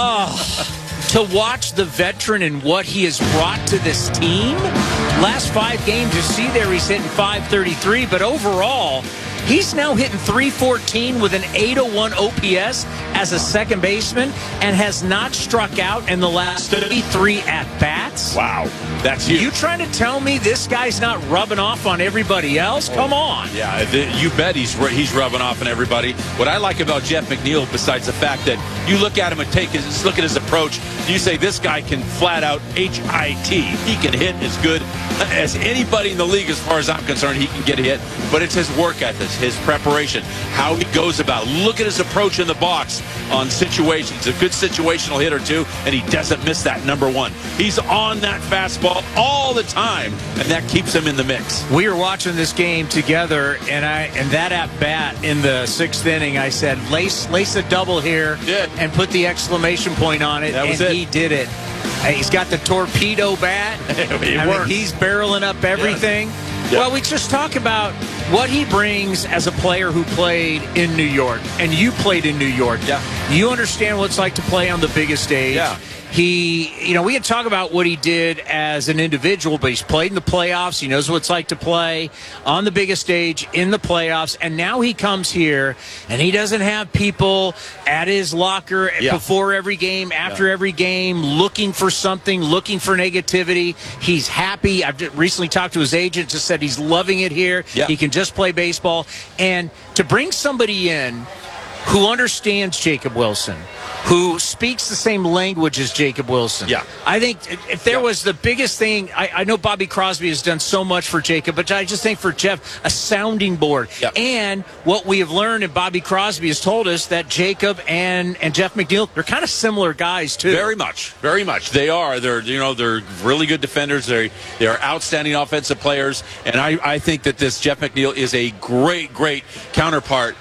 Speaker 20: To watch the veteran and what he has brought to this team. Last 5 games, you see there he's hitting .533, but overall, he's now hitting .314 with an 801 OPS as a second baseman and has not struck out in the last 33 at-bats.
Speaker 21: Wow, that's huge.
Speaker 20: You trying to tell me this guy's not rubbing off on everybody else? Come on.
Speaker 21: Yeah, you bet he's rubbing off on everybody. What I like about Jeff McNeil, besides the fact that you look at him and look at his approach, you say this guy can flat out HIT. He can hit as good as anybody in the league as far as I'm concerned. He can get a hit, but it's his work ethic, his preparation, how he goes about. Look at his approach in the box on situations. A good situational hitter too, and he doesn't miss that number one. He's on that fastball all the time, and that keeps him in the mix.
Speaker 20: We were watching this game together, and that at bat in the 6th inning, I said, lace a double here and put the exclamation point on it, he did it. He's got the torpedo bat. He's barreling up everything. Yeah. Well, we just talk about what he brings as a player who played in New York, and you played in New York.
Speaker 21: Yeah.
Speaker 20: You understand what it's like to play on the biggest stage.
Speaker 21: Yeah.
Speaker 20: We can talk about what he did as an individual, but he's played in the playoffs. He knows what it's like to play on the biggest stage in the playoffs. And now he comes here, and he doesn't have people at his locker before every game, after every game, looking for something, looking for negativity. He's happy. I've recently talked to his agent, just said he's loving it here. Yeah. He can just play baseball. And to bring somebody in who understands Jacob Wilson, who speaks the same language as Jacob Wilson.
Speaker 21: Yeah.
Speaker 20: I think if there was the biggest thing, I know Bobby Crosby has done so much for Jacob, but I just think for Jeff, a sounding board.
Speaker 21: Yeah.
Speaker 20: And what we have learned, and Bobby Crosby has told us, that Jacob and Jeff McNeil, they're kind of similar guys, too.
Speaker 21: Very much. Very much. They are. They're really good defenders. They are outstanding offensive players. And I think that this Jeff McNeil is a great counterpart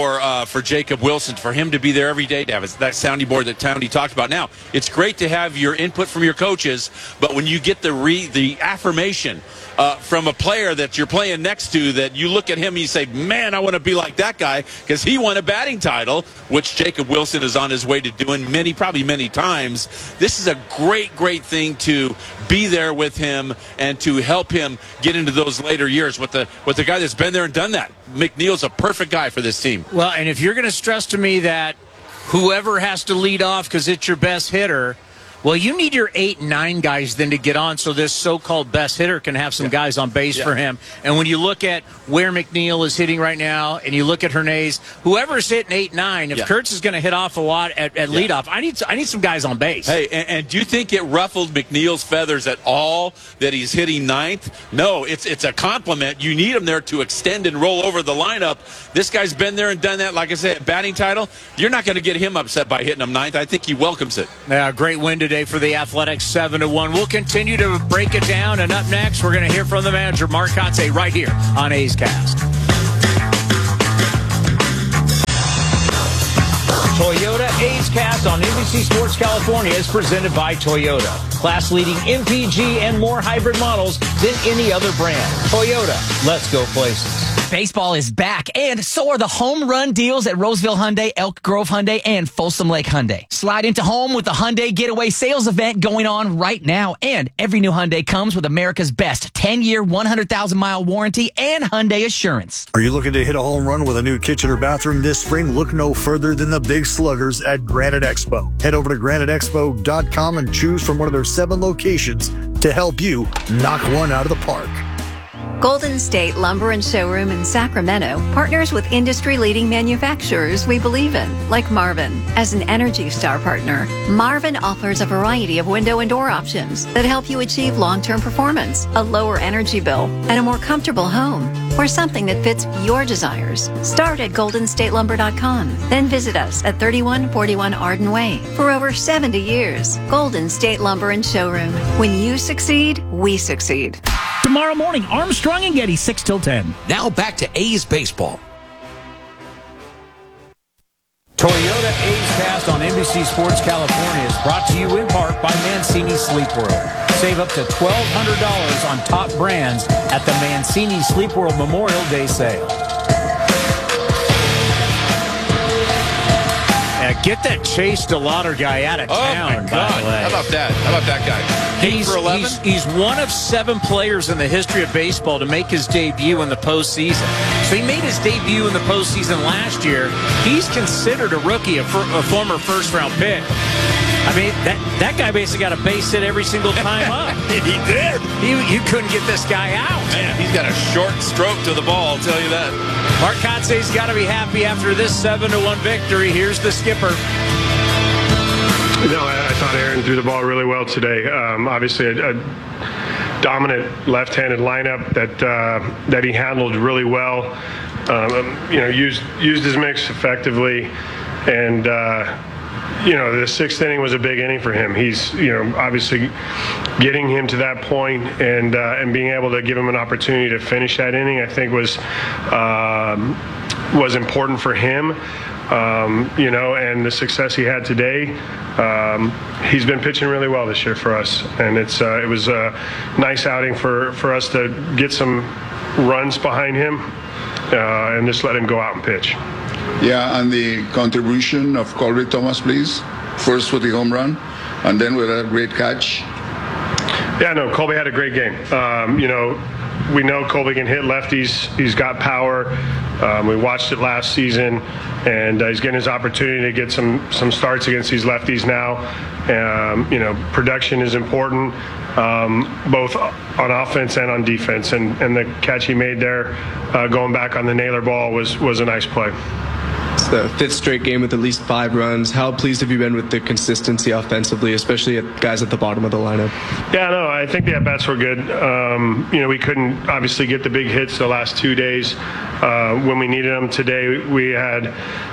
Speaker 21: for Jacob Wilson, for him to be there every day, to have that sounding board that Townie talked about. Now, it's great to have your input from your coaches, but when you get the affirmation from a player that you're playing next to, that you look at him and you say, man, I want to be like that guy, because he won a batting title, which Jacob Wilson is on his way to doing probably many times. This is a great thing to be there with him and to help him get into those later years with the guy that's been there and done that. McNeil's a perfect guy for this team.
Speaker 20: Well, and if you're going to stress to me that whoever has to lead off because it's your best hitter, Well, you need your 8 and 9 guys then to get on so this so-called best hitter can have some guys on base for him. And when you look at where McNeil is hitting right now and you look at Hernandez, whoever's hitting 8 9, if Kurtz is going to hit off a lot at leadoff, I need some guys on base.
Speaker 21: Hey, and do you think it ruffled McNeil's feathers at all that he's hitting 9th? No, it's a compliment. You need him there to extend and roll over the lineup. This guy's been there and done that. Like I said, batting title, you're not going to get him upset by hitting him 9th. I think he welcomes it.
Speaker 20: Yeah, great win today for the Athletics, 7-1. We'll continue to break it down, and up next, we're going to hear from the manager, Mark Kotsay, right here on A's Cast. Toyota A's Cast on NBC Sports California is presented by Toyota. Class-leading MPG and more hybrid models than any other brand. Toyota, let's go places.
Speaker 3: Baseball is back, and so are the home run deals at Roseville Hyundai, Elk Grove Hyundai, and Folsom Lake Hyundai. Slide into home with the Hyundai Getaway Sales event going on right now, and every new Hyundai comes with America's best 10-year, 100,000-mile warranty and Hyundai Assurance.
Speaker 9: Are you looking to hit a home run with a new kitchen or bathroom this spring? Look no further than the Big Sluggers at Granite Expo. Head over to graniteexpo.com and choose from one of their 7 locations to help you knock one out of the park.
Speaker 7: Golden State Lumber and Showroom in Sacramento partners with industry-leading manufacturers we believe in, like Marvin. As an Energy Star partner, Marvin offers a variety of window and door options that help you achieve long-term performance, a lower energy bill, and a more comfortable home, or something that fits your desires. Start at goldenstatelumber.com, then visit us at 3141 Arden Way. For over 70 years, Golden State Lumber and Showroom. When you succeed, we succeed.
Speaker 12: Tomorrow morning, Armstrong and Getty, 6 till 10.
Speaker 11: Now back to A's baseball.
Speaker 20: Toyota A's Cast on NBC Sports California is brought to you in part by Mancini Sleep World. Save up to $1,200 on top brands at the Mancini Sleep World Memorial Day sale. Get that Chase DeLauder guy out of town.
Speaker 21: Oh, my God. How about that? How about that guy? He's one of 7 players in the history of baseball to make his debut in the postseason. So he made his debut in the postseason last year. He's considered a rookie, a former first-round pick. I mean, that guy basically got a base hit every single time up. He did.
Speaker 20: You couldn't get this guy out.
Speaker 21: Man, he's got a short stroke to the ball, I'll tell you that.
Speaker 20: Mark Kotsay's got to be happy after this 7-1 victory. Here's the skipper.
Speaker 19: No, I thought Aaron threw the ball really well today. Obviously, a dominant left-handed lineup that he handled really well. Used his mix effectively, and the 6th inning was a big inning for him. He's obviously getting him to that point and being able to give him an opportunity to finish that inning, I think was important for him. And the success he had today, he's been pitching really well this year for us, and it was a nice outing for us to get some runs behind him and just let him go out and pitch.
Speaker 4: Yeah, and the contribution of Colby Thomas, please. First with the home run, and then with a great catch.
Speaker 19: Yeah, no, Colby had a great game. We know Colby can hit lefties. He's got power. We watched it last season, and he's getting his opportunity to get some starts against these lefties now. Production is important, both on offense and on defense. And the catch he made there, going back on the Naylor ball, was a nice play.
Speaker 6: It's the 5th straight game with at least 5 runs. How pleased have you been with the consistency offensively, especially at guys at the bottom of the lineup?
Speaker 19: Yeah, no, I think the at-bats were good. We couldn't obviously get the big hits the last 2 days when we needed them. Today we had,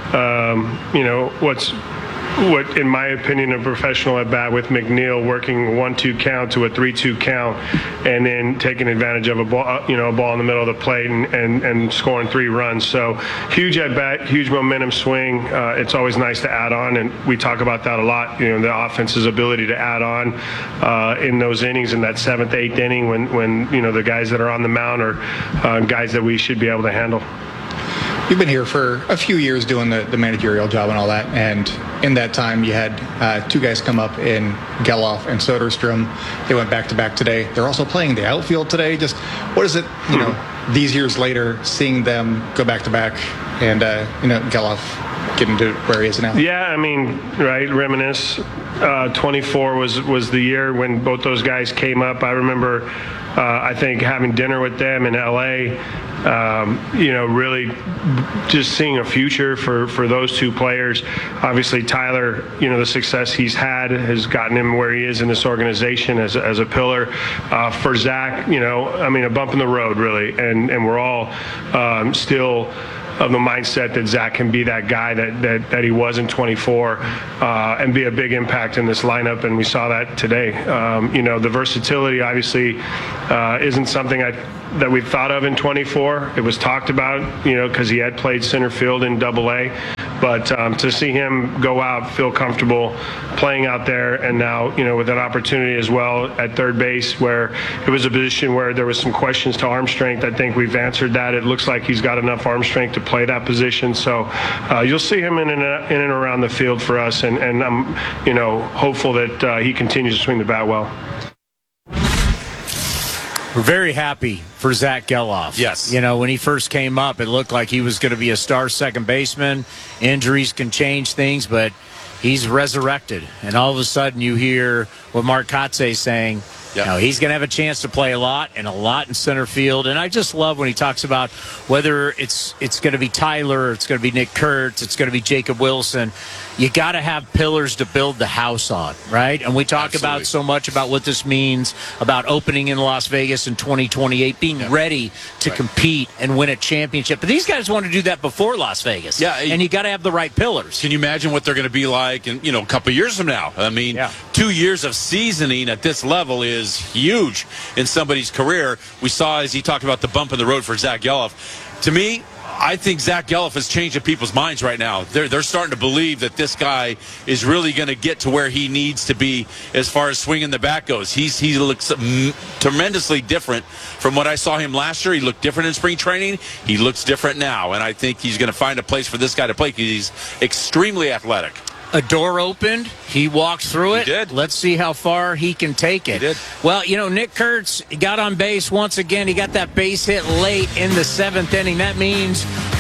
Speaker 19: what in my opinion a professional at bat with McNeil working 1-2 count to a 3-2 count, and then taking advantage of a ball in the middle of the plate and scoring 3 runs. So huge at bat, huge momentum swing. It's always nice to add on, and we talk about that a lot. The offense's ability to add on in those innings, in that 7th, 8th inning when the guys that are on the mound are guys that we should be able to handle.
Speaker 24: You've been here for a few years doing the managerial job and all that, and in that time you had 2 guys come up in Geloff and Soderstrom. They went back-to-back today. They're also playing the outfield today. Just what is it, these years later, seeing them go back-to-back and, Geloff getting to where he is now?
Speaker 19: Yeah, I mean, right, reminisce. 24 was the year when both those guys came up. I remember, I think, having dinner with them in L.A., really just seeing a future for those two players. Obviously, Tyler, the success he's had has gotten him where he is in this organization as a pillar. For Zach, a bump in the road, really. And we're all still of the mindset that Zach can be that guy that he was in 24 and be a big impact in this lineup, and we saw that today. The versatility obviously isn't something that we thought of in 24. It was talked about, because he had played center field in AA, but to see him go out, feel comfortable playing out there, and now, with that opportunity as well at third base, where it was a position where there was some questions to arm strength. I think we've answered that. It looks like he's got enough arm strength to play that position. So you'll see him in and around the field for us, and I'm, hopeful that he continues to swing the bat well.
Speaker 20: We're very happy for Zach Gelof.
Speaker 21: Yes.
Speaker 20: When he first came up, it looked like he was going to be a star second baseman. Injuries can change things, but he's resurrected. And all of a sudden you hear what Mark Kotsay saying, he's going to have a chance to play a lot in center field. And I just love when he talks about whether it's going to be Tyler, it's going to be Nick Kurtz, it's going to be Jacob Wilson. You got to have pillars to build the house on, right? And we talk about so much about what this means about opening in Las Vegas in 2028, being ready to compete and win a championship. But these guys want to do that before Las Vegas.
Speaker 21: Yeah,
Speaker 20: and you got to have the right pillars.
Speaker 21: Can you imagine what they're going to be like in a couple of years from now? I mean, 2 years of seasoning at this level is huge in somebody's career. We saw, as he talked about, the bump in the road for Zach Gelof. To me, I think Zach Gelof has changed people's minds right now. They're starting to believe that this guy is really going to get to where he needs to be as far as swinging the bat goes. He looks tremendously different from what I saw him last year. He looked different in spring training. He looks different now, and I think he's going to find a place for this guy to play because he's extremely athletic.
Speaker 20: A door opened. He walked through it.
Speaker 21: He did.
Speaker 20: Let's see how far he can take it.
Speaker 21: He did.
Speaker 20: Well, Nick Kurtz got on base once again. He got that base hit late in the seventh inning. That means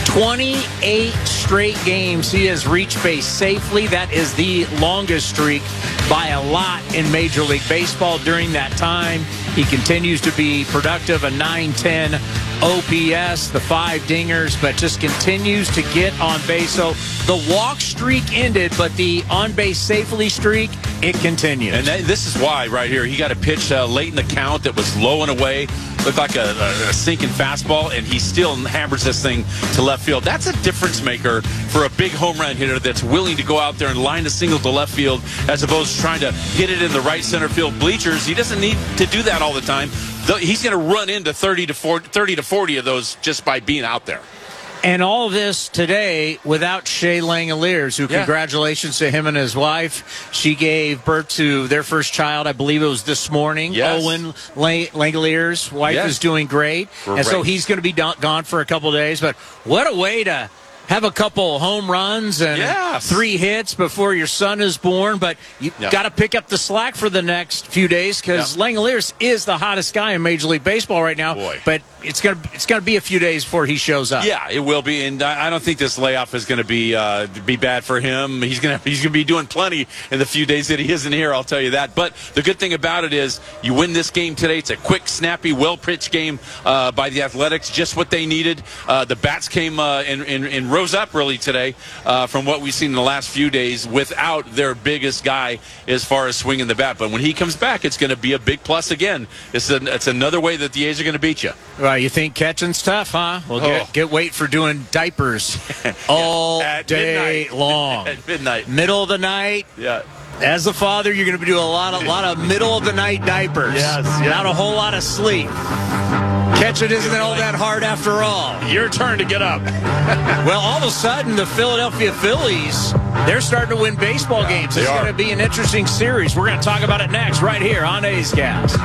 Speaker 20: 28 straight games he has reached base safely. That is the longest streak by a lot in Major League Baseball during that time. He continues to be productive, a 910 OPS, the 5 dingers, but just continues to get on base. So the walk streak ended, but the on-base safely streak, it continues.
Speaker 21: And this is why right here. He got a pitch late in the count that was low and away. Looked like a sinking fastball, and he still hammers this thing to left field. That's a difference maker for a big home run hitter that's willing to go out there and line a single to left field as opposed to trying to hit it in the right center field bleachers. He doesn't need to do that all the time. He's going to run into 30 to 40 of those just by being out there.
Speaker 20: And all this today without Shea Langoliers, who congratulations to him and his wife. She gave birth to their first child, I believe it was this morning.
Speaker 21: Yes.
Speaker 20: Owen Langoliers' wife is doing great. And so he's going to be gone for a couple of days. But what a way to have a couple home runs and 3 hits before your son is born. But you got to pick up the slack for the next few days because Langoliers is the hottest guy in Major League Baseball right now. But it's gonna be a few days before he shows up.
Speaker 21: Yeah, it will be, and I don't think this layoff is going to be bad for him. He's gonna be doing plenty in the few days that he isn't here. I'll tell you that. But the good thing about it is you win this game today. It's a quick, snappy, well-pitched game by the Athletics. Just what they needed. The bats came and rose up really today from what we've seen in the last few days without their biggest guy as far as swinging the bat. But when he comes back, it's going to be a big plus again. It's another way that the A's are going to beat you.
Speaker 20: Right, you think catching's tough, huh? Well, get wait for doing diapers all day
Speaker 21: midnight.
Speaker 20: long.
Speaker 21: At midnight.
Speaker 20: Middle of the night.
Speaker 21: Yeah.
Speaker 20: As a father, you're going to do a lot of middle of the night diapers.
Speaker 21: Yes.
Speaker 20: Not a whole lot of sleep. Catching isn't all that hard after all.
Speaker 21: Your turn to get up.
Speaker 20: Well, all of a sudden, the Philadelphia Phillies, they're starting to win baseball games. This is going to be an interesting series. We're going to talk about it next right here on A's Cast.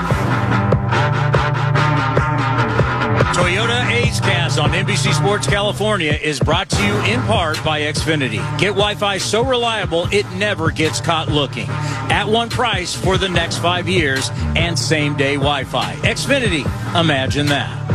Speaker 20: Toyota A's Cast on NBC Sports California is brought to you in part by Xfinity. Get Wi-Fi so reliable it never gets caught looking. At one price for the next 5 years and same-day Wi-Fi. Xfinity, imagine that.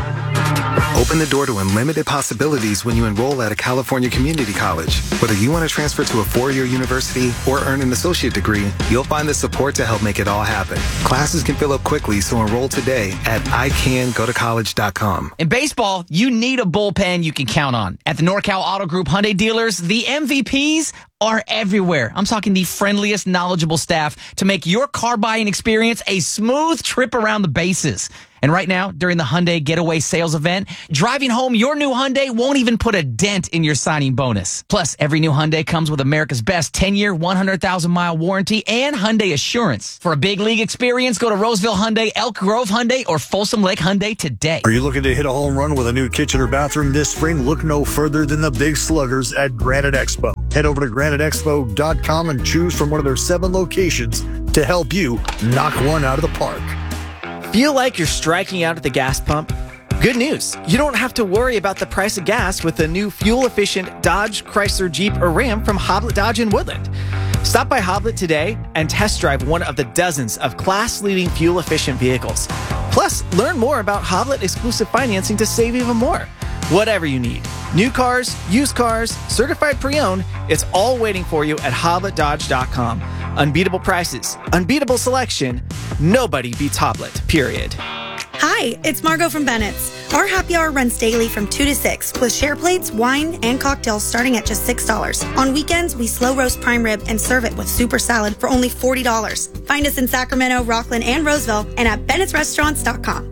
Speaker 18: Open the door to unlimited possibilities when you enroll at a California community college. Whether you want to transfer to a four-year university or earn an associate degree, you'll find the support to help make it all happen. Classes can fill up quickly, so enroll today at icangotocollege.com.
Speaker 3: In baseball, you need a bullpen you can count on. At the NorCal Auto Group Hyundai dealers, the MVPs are everywhere. I'm talking the friendliest, knowledgeable staff to make your car buying experience a smooth trip around the bases. And right now, during the Hyundai Getaway Sales Event, driving home your new Hyundai won't even put a dent in your signing bonus. Plus, every new Hyundai comes with America's best 10-year, 100,000-mile warranty and Hyundai Assurance. For a big league experience, go to Roseville Hyundai, Elk Grove Hyundai, or Folsom Lake Hyundai today.
Speaker 9: Are you looking to hit a home run with a new kitchen or bathroom this spring? Look no further than the Big Sluggers at Granite Expo. Head over to graniteexpo.com and choose from one of their 7 locations to help you knock one out of the park.
Speaker 8: Feel like you're striking out at the gas pump? Good news. You don't have to worry about the price of gas with the new fuel-efficient Dodge, Chrysler, Jeep, or Ram from Hoblet Dodge in Woodland. Stop by Hoblet today and test drive one of the dozens of class-leading fuel-efficient vehicles. Plus, learn more about Hoblet exclusive financing to save even more. Whatever you need. New cars, used cars, certified pre-owned, it's all waiting for you at HobletDodge.com. Unbeatable prices, unbeatable selection. Nobody beats Hoblet, period.
Speaker 13: Hi, it's Margot from Bennett's. Our happy hour runs daily from 2 to 6 with share plates, wine, and cocktails starting at just $6. On weekends, we slow roast prime rib and serve it with super salad for only $40. Find us in Sacramento, Rockland, and Roseville and at Bennett'sRestaurants.com.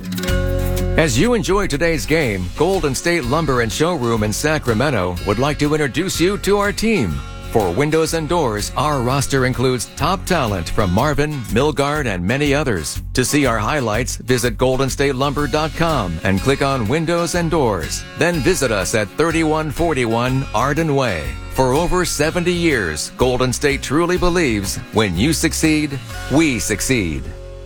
Speaker 14: As you enjoy today's game, Golden State Lumber and Showroom in Sacramento would like to introduce you to our team. For windows and doors, our roster includes top talent from Marvin, Milgard, and many others. To see our highlights, visit goldenstatelumber.com and click on Windows and Doors. Then visit us at 3141 Arden Way. For over 70 years, Golden State truly believes when you succeed, we succeed.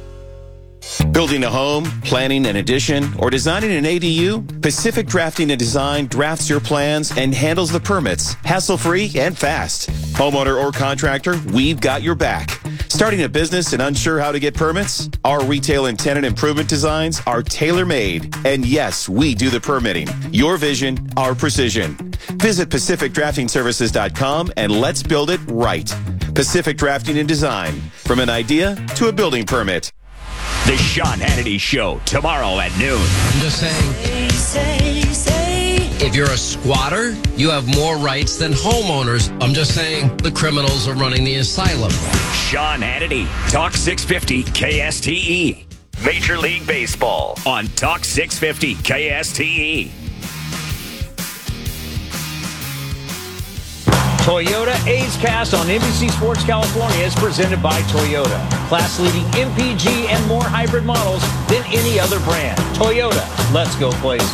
Speaker 16: Building a home, planning an addition, or designing an ADU? Pacific Drafting and Design drafts your plans and handles the permits, hassle-free and fast. Homeowner or contractor, we've got your back. Starting a business and unsure how to get permits? Our retail and tenant improvement designs are tailor-made. And yes, we do the permitting. Your vision, our precision. Visit PacificDraftingServices.com and let's build it right. Pacific Drafting and Design. From an idea to a building permit.
Speaker 5: The Sean Hannity Show, tomorrow at noon.
Speaker 11: I'm just saying, if you're a squatter, you have more rights than homeowners. I'm just saying, the criminals are running the asylum.
Speaker 5: Sean Hannity, Talk 650 KSTE. Major League Baseball on Talk 650 KSTE.
Speaker 20: Toyota A's Cast on NBC Sports California is presented by Toyota. Class-leading MPG and more hybrid models than any other brand. Toyota, let's go places.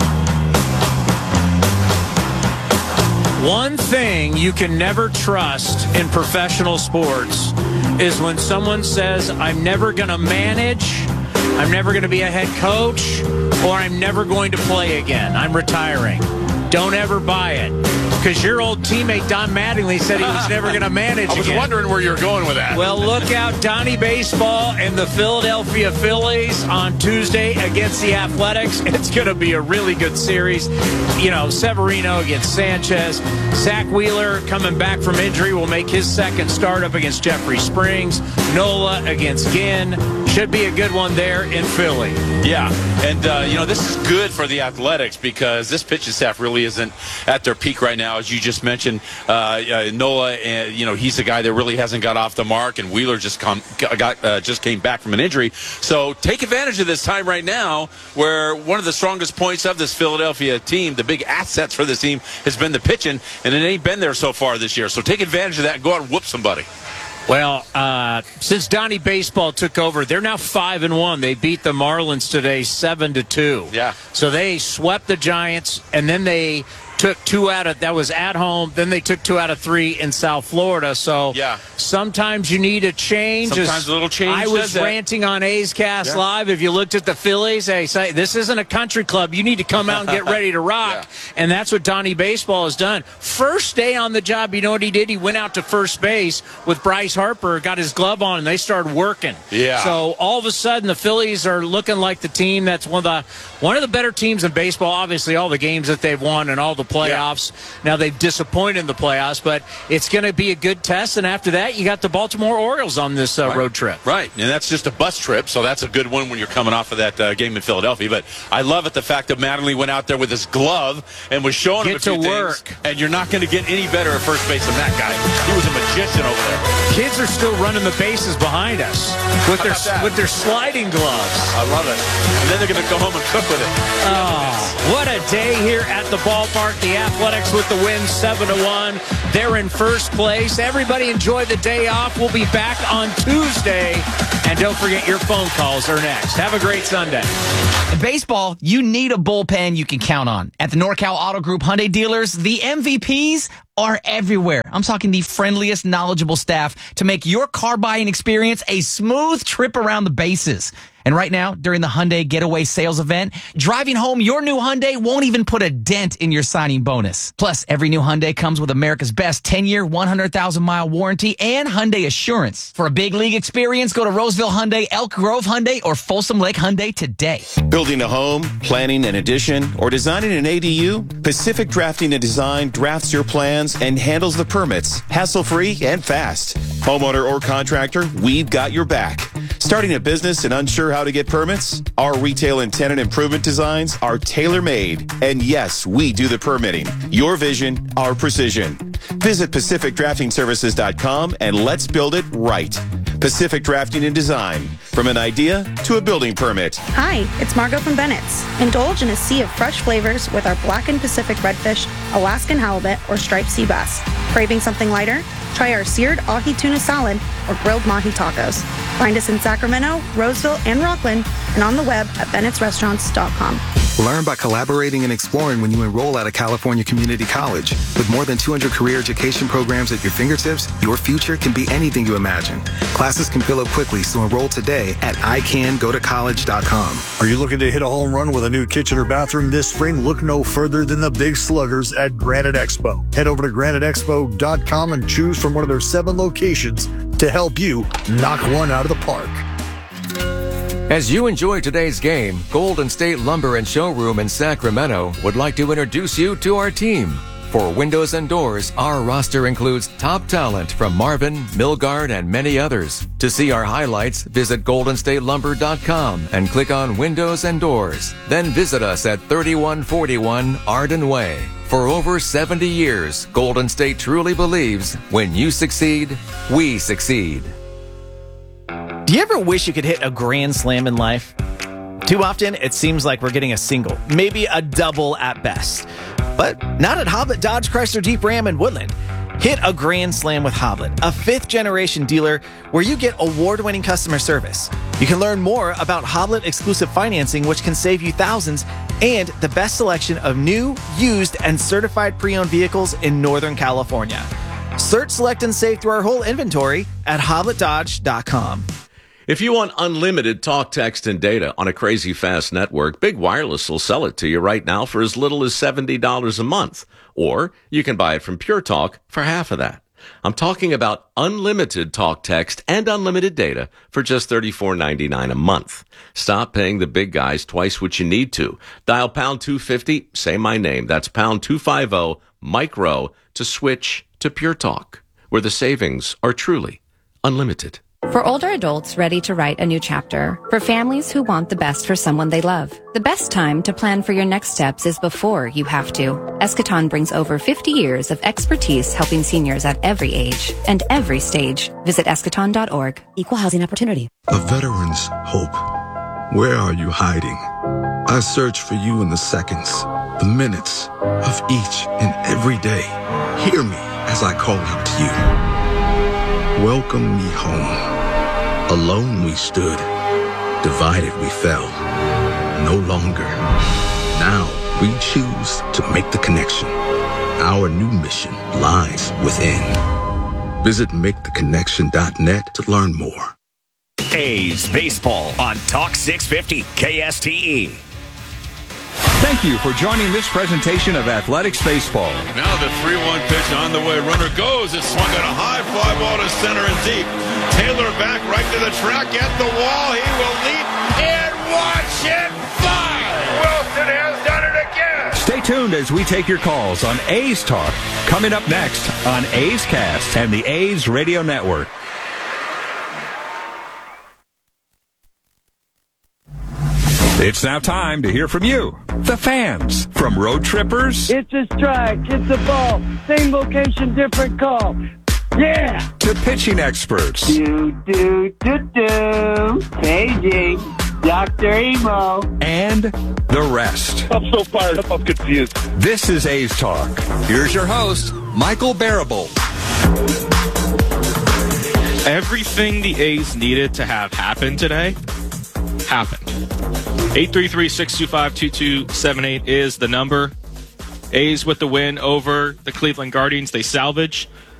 Speaker 20: One thing you can never trust in professional sports is when someone says, I'm never going to manage, I'm never going to be a head coach, or I'm never going to play again. I'm retiring. Don't ever buy it. Because your old teammate Don Mattingly said he was never going to manage
Speaker 1: I was
Speaker 20: again.
Speaker 1: wondering where you're going with that.
Speaker 20: Well, look out, Donnie Baseball and the Philadelphia Phillies on Tuesday against the Athletics. It's going to be a really good series. You know, Severino against Sanchez. Zach Wheeler coming back from injury will make his second start up against Jeffrey Springs. Nola against Ginn. Should be a good one there in Philly.
Speaker 21: Yeah, and, this is good for the Athletics because this pitching staff really isn't at their peak right now. As you just mentioned, Nola, he's the guy that really hasn't got off the mark, and Wheeler just came back from an injury. So take advantage of this time right now where one of the strongest points of this Philadelphia team, the big assets for this team, has been the pitching, and it ain't been there so far this year. So take advantage of that and go out and whoop somebody.
Speaker 20: Well, since Donnie Baseball took over, they're now 5-1. They beat the Marlins today 7-2.
Speaker 21: Yeah.
Speaker 20: So they swept the Giants, and then they took that was at home. Then they took 2 out of 3 in South Florida. So sometimes you need a change.
Speaker 21: Sometimes a little change.
Speaker 20: I was ranting on A's Cast Live. If you looked at the Phillies, they say this isn't a country club. You need to come out and get ready to rock. And that's what Donnie Baseball has done. First day on the job, you know what he did? He went out to first base with Bryce Harper, got his glove on, and they started working.
Speaker 21: Yeah.
Speaker 20: So all of a sudden, the Phillies are looking like the team that's one of the better teams in baseball. Obviously, all the games that they've won and all the playoffs. Now they've disappointed in the playoffs, but it's going to be a good test. And after that, you got the Baltimore Orioles on this road trip.
Speaker 21: Right, and that's just a bus trip, so that's a good one when you're coming off of that game in Philadelphia. But I love it, the fact that Mattingly went out there with his glove and was showing him a few things. And you're not going to get any better at first base than that guy. He was a magician over there.
Speaker 20: Kids are still running the bases behind us with their sliding gloves.
Speaker 21: I love it. And then they're going to go home and cook with it.
Speaker 20: Oh, what a day here at the ballpark. The Athletics with the win, 7-1. They're in first place. Everybody enjoy the day off. We'll be back on Tuesday. And don't forget, your phone calls are next. Have a great Sunday.
Speaker 3: In baseball, you need a bullpen you can count on. At the NorCal Auto Group Hyundai dealers, the MVPs are everywhere. I'm talking the friendliest, knowledgeable staff to make your car buying experience a smooth trip around the bases. And right now, during the Hyundai Getaway Sales Event, driving home your new Hyundai won't even put a dent in your signing bonus. Plus, every new Hyundai comes with America's best 10-year, 100,000-mile warranty and Hyundai Assurance. For a big league experience, go to Roseville Hyundai, Elk Grove Hyundai, or Folsom Lake Hyundai today.
Speaker 16: Building a home, planning an addition, or designing an ADU? Pacific Drafting and Design drafts your plans and handles the permits, hassle-free and fast. Homeowner or contractor, we've got your back. Starting a business and unsure how to get permits? Our retail and tenant improvement designs are tailor-made. And yes, we do the permitting. Your vision, our precision. Visit PacificDraftingServices.com and let's build it right. Pacific Drafting and Design. From an idea to a building permit.
Speaker 13: Hi, it's Margot from Bennett's. Indulge in a sea of fresh flavors with our blackened Pacific redfish, Alaskan halibut, or striped sea bass. Craving something lighter? Try our seared ahi tuna salad or grilled mahi tacos. Find us in Sacramento, Roseville, and Rockland, and on the web at bennettsrestaurants.com.
Speaker 18: Learn by collaborating and exploring when you enroll at a California community college. With more than 200 career education programs at your fingertips, your future can be anything you imagine. Classes can fill up quickly, so enroll today at icangotocollege.com.
Speaker 9: Are you looking to hit a home run with a new kitchen or bathroom this spring? Look no further than the Big Sluggers at Granite Expo. Head over to graniteexpo.com and choose from one of their 7 locations to help you knock one out of the park.
Speaker 14: As you enjoy today's game, Golden State Lumber and Showroom in Sacramento would like to introduce you to our team. For windows and doors, our roster includes top talent from Marvin, Milgard, and many others. To see our highlights, visit goldenstatelumber.com and click on Windows and Doors. Then visit us at 3141 Arden Way. For over 70 years, Golden State truly believes when you succeed, we succeed.
Speaker 8: Do you ever wish you could hit a grand slam in life? Too often, it seems like we're getting a single, maybe a double at best. But not at Hoblet Dodge Chrysler Jeep Ram in Woodland. Hit a grand slam with Hoblet, a 5th-generation dealer where you get award-winning customer service. You can learn more about Hoblet exclusive financing, which can save you thousands, and the best selection of new, used, and certified pre-owned vehicles in Northern California. Search, select, and save through our whole inventory at hobletdodge.com.
Speaker 2: If you want unlimited talk, text, and data on a crazy fast network, Big Wireless will sell it to you right now for as little as $70 a month. Or you can buy it from Pure Talk for half of that. I'm talking about unlimited talk, text, and unlimited data for just $34.99 a month. Stop paying the big guys twice what you need to. Dial pound 250, say my name. That's pound 250, Mike Rowe, to switch to Pure Talk, where the savings are truly unlimited.
Speaker 10: For older adults ready to write a new chapter. For families who want the best for someone they love. The best time to plan for your next steps is before you have to. Eschaton brings over 50 years of expertise helping seniors at every age and every stage. Visit eschaton.org. Equal housing opportunity.
Speaker 15: A veteran's hope. Where are you hiding? I search for you in the seconds, the minutes of each and every day. Hear me as I call out to you. Welcome me home. Alone we stood, divided we fell. No longer. Now we choose to make the connection. Our new mission lies within. Visit MakeTheConnection.net to learn more.
Speaker 5: A's baseball on Talk 650 KSTE.
Speaker 7: Thank you for joining this presentation of Athletics Baseball.
Speaker 17: Now the 3-1 pitch on the way. Runner goes. It's swung on a high fly ball to center and deep. Taylor back right to the track at the wall. He will leap and watch it fly. Wilson has done it again.
Speaker 7: Stay tuned as we take your calls on A's Talk. Coming up next on A's Cast and the A's Radio Network. It's now time to hear from you, the fans, from road trippers.
Speaker 22: It's a strike, it's a ball, same location, different call. Yeah!
Speaker 7: To pitching experts.
Speaker 22: KG, Dr. Emo.
Speaker 7: And the rest.
Speaker 22: I'm so fired up, I'm confused.
Speaker 7: This is A's Talk. Here's your host, Michael Barable.
Speaker 23: Everything the A's needed to have happen today happened. 833-625-2278 is the number. A's with the win over the Cleveland Guardians. They salvage